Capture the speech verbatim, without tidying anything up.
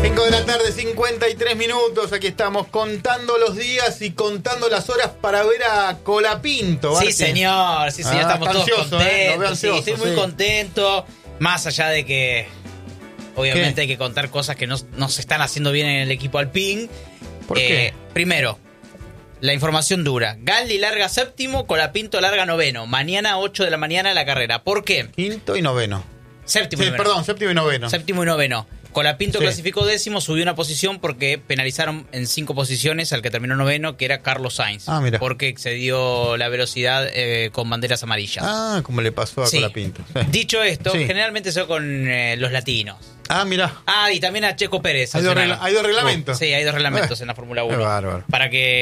cinco de la tarde, cincuenta y tres minutos. Aquí estamos contando los días y contando las horas para ver a Colapinto. Sí, Martín. señor, sí, señor, Ah, estamos todos ansioso, contentos. ¿eh? Lo veo Sí, ansioso, estoy muy sí. contento. Más allá de que, obviamente, ¿Qué? hay que contar cosas que no, no se están haciendo bien en el equipo Alpine. ¿Por Eh, qué? Primero, la información dura. Galli larga séptimo, Colapinto larga noveno. Mañana, ocho de la mañana, la carrera. ¿Por qué? Quinto y noveno. Séptimo Sí, y noveno. perdón, séptimo y noveno. Séptimo y noveno. Colapinto Sí. clasificó décimo, subió una posición porque penalizaron en cinco posiciones al que terminó noveno, que era Carlos Sainz. Ah, mira. Porque excedió la velocidad eh, con banderas amarillas. Ah, como le pasó a Sí. Colapinto. Sí. Dicho esto, Sí. generalmente se va con eh, los latinos. Ah, mirá. Ah, y también a Checo Pérez. Hay dos sancionaron. regla- hay dos reglamentos. Sí, hay dos reglamentos Eh, en la Fórmula qué uno. bárbaro. Para que